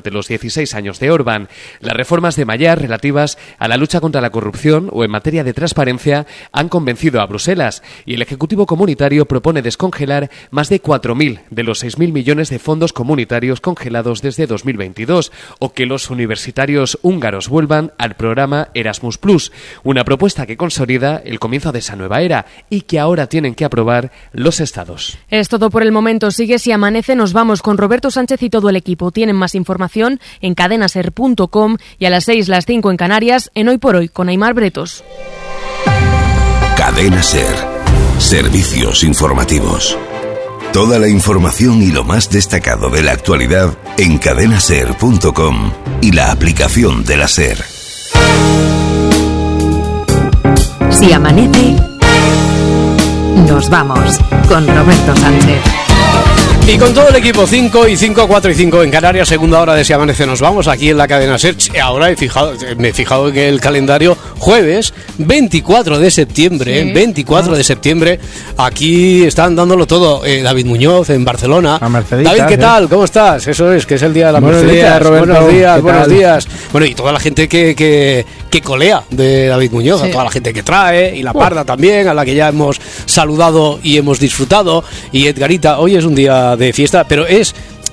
durante los 16 años de Orbán. Las reformas de Mayar relativas a la lucha contra la corrupción o en materia de transparencia han convencido a Bruselas y el Ejecutivo Comunitario propone descongelar más de 4.000 de los 6.000 millones de fondos comunitarios congelados desde 2022 o que los universitarios húngaros vuelvan al programa Erasmus+, una propuesta que consolida el comienzo de esa nueva era y que ahora tienen que aprobar los estados. Es todo por el momento. Sigue Si Amanece. Nos vamos con Roberto Sánchez y todo el equipo. Tienen más información en cadenaser.com y a las 6, las 5 en Canarias, en Hoy por Hoy, con Aimar Bretos. Cadena Ser. Servicios informativos. Toda la información y lo más destacado de la actualidad en cadenaser.com y la aplicación de la Ser. Si amanece, nos vamos con Roberto Sánchez. Y con todo el equipo, 5 y 5, 4 y 5 en Canarias, segunda hora de Si Amanece nos vamos, aquí en la cadena Ser. Ahora me he fijado en el calendario, jueves 24 de septiembre, sí. 24 de septiembre, aquí están dándolo todo. David Muñoz en Barcelona. David, ¿qué tal? ¿Cómo estás? Eso es, que es el día de la Buenos días, Roberto. Buenos días. Bueno, y toda la gente que colea de David Muñoz, sí. A toda la gente que trae, y la Parda también, a la que ya hemos saludado y hemos disfrutado, y Edgarita, hoy es un día de fiesta, pero es...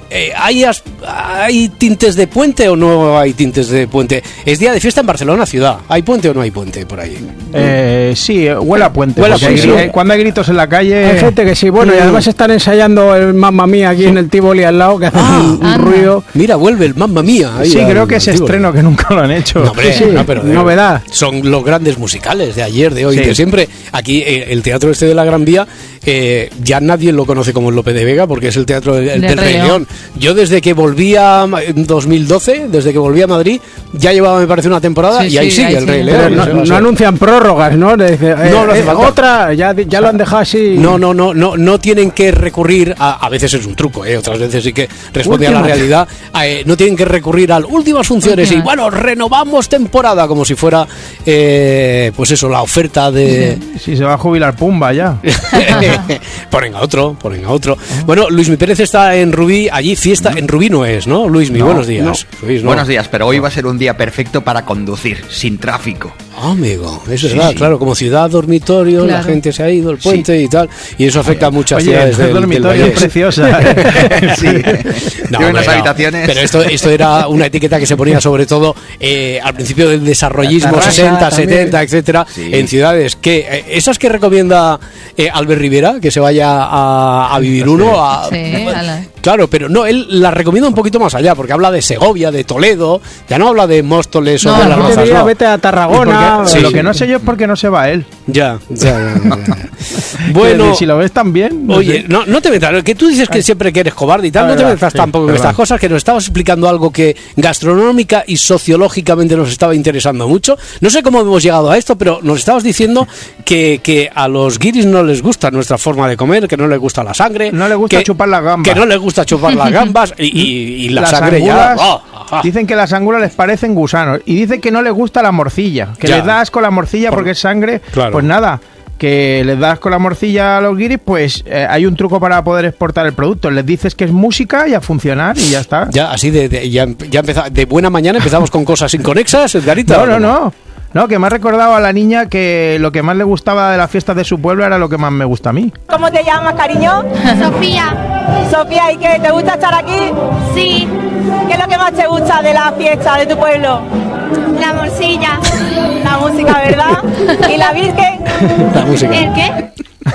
¿Hay tintes de puente o no hay tintes de puente? Es día de fiesta en Barcelona ciudad. ¿Hay puente o no hay puente por ahí? Sí, huele a puente. Cuando hay gritos en la calle... Hay gente que sí, bueno, y además están ensayando el Mamma Mía aquí en el Tivoli al lado, que hacen un ruido. Mira, vuelve el Mamma Mía. Sí, creo que es estreno, que nunca lo han hecho. No, hombre, sí, pero novedad. Son los grandes musicales de ayer, de hoy, de siempre. Aquí, el teatro de la Gran Vía, ya nadie lo conoce como el Lope de Vega, porque es el teatro del Rey León. Yo desde que volvía en 2012, desde que volví a Madrid, ya llevaba, me parece, una temporada y ahí sigue el Rey León. No anuncian prórrogas, ¿no? No hace falta. Otra, ya lo han dejado así. No tienen que recurrir a veces es un truco, otras veces sí que responde a la realidad. No tienen que recurrir a últimas funciones y bueno, renovamos temporada, como si fuera pues eso, la oferta de... Si se va a jubilar Pumba ya. Ponen a otro. Bueno, Luismi Pérez está en Rubí, allí fiesta en Rubí no es, ¿no? Luismi, buenos días. No. Luis, no. Buenos días, pero hoy va a ser un día perfecto para conducir, sin tráfico. Amigo, eso es verdad, claro, como ciudad dormitorio, la gente se ha ido, el puente y tal, y eso afecta a muchas ciudades del dormitorio es preciosa. Sí. Unas habitaciones. Pero esto era una etiqueta que se ponía sobre todo al principio del desarrollismo, 60, 70, etcétera, en ciudades que esas que recomienda Albert Rivera, que se vaya a vivir uno. Claro, pero no, él la recomienda un poquito más allá, porque habla de Segovia, de Toledo, ya no habla de Móstoles o de Las Rozas. Vete a Tarragona. Lo que no sé yo es por qué no se va él. Ya. Bueno, si lo ves tan bien. Oye, no te metas, que tú dices que siempre que eres cobarde y tal, no te metas tampoco en estas cosas, que nos estabas explicando algo que gastronómica y sociológicamente nos estaba interesando mucho. No sé cómo hemos llegado a esto, pero nos estabas diciendo que a los guiris no les gusta nuestra forma de comer, que no les gusta la sangre, no les gusta chupar las gambas, que no les gusta chupar las gambas y la sangre angulas, ya. Dicen que las ángulas les parecen gusanos y dicen que no les gusta la morcilla, que les da asco la morcilla porque es sangre. Claro. Pues nada, que les das con la morcilla a los guiris, pues hay un truco para poder exportar el producto. Les dices que es música y a funcionar y ya está. Ya, así ya empezamos, de buena mañana empezamos con cosas inconexas, Edgarita. No, que me ha recordado a la niña que lo que más le gustaba de las fiestas de su pueblo era lo que más me gusta a mí. ¿Cómo te llamas, cariño? Sofía, ¿y qué? ¿Te gusta estar aquí? Sí. ¿Qué es lo que más te gusta de la fiesta de tu pueblo? La morcilla. La música, ¿verdad? ¿Y la Virgen? La música. ¿El qué?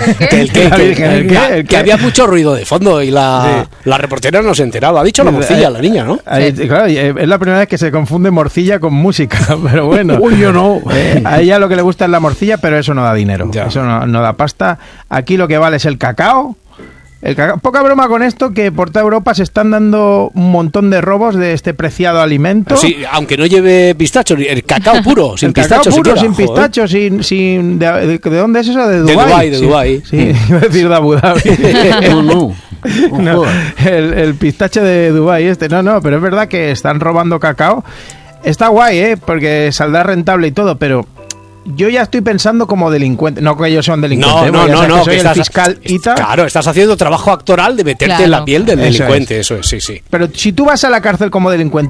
Que había mucho ruido de fondo y la reportera no se enteraba. Ha dicho la morcilla, la niña, ¿no? Claro, es la primera vez que se confunde morcilla con música, pero bueno. Uy, yo no. A ella lo que le gusta es la morcilla, pero eso no da dinero. Ya. Eso no da pasta. Aquí lo que vale es el cacao. Poca broma con esto, que por toda Europa se están dando un montón de robos de este preciado alimento. Sí, aunque no lleve pistacho, el cacao puro, sin pistacho. Sin pistacho, ¿de dónde es eso? ¿De Dubái? De Dubái. Sí, iba a decir de Abu Dhabi. No, el pistacho de Dubái No, pero es verdad que están robando cacao. Está guay, porque saldrá rentable y todo, pero... Yo ya estoy pensando como delincuente. No que ellos son delincuentes. No, que soy el fiscal y tal. Claro, estás haciendo trabajo actoral de meterte en la piel del delincuente. Eso es, sí. Pero si tú vas a la cárcel como delincuente